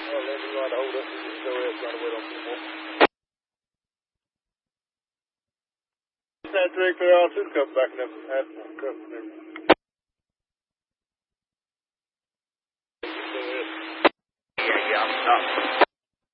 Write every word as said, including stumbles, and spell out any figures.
Well, then you want to hold up and just go ahead trying to wait on people. That three clear out two come back up. That's cup and everything.